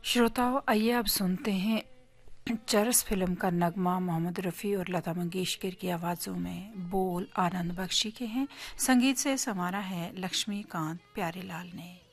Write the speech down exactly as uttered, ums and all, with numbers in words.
श्रोताओं, आइए अब सुनते हैं चरस फिल्म का नगमा मोहम्मद रफ़ी और लता मंगेशकर की आवाज़ों में। बोल आनंद बख्शी के हैं, संगीत से संवारा है लक्ष्मीकांत प्यारेलाल ने।